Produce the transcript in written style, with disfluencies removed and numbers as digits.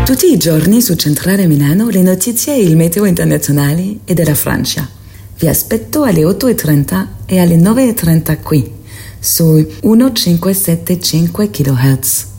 Tutti i giorni su Centrale Milano le notizie e il meteo internazionale e della Francia. Vi aspetto alle 8:30 e alle 9:30 qui, su 1575 kHz.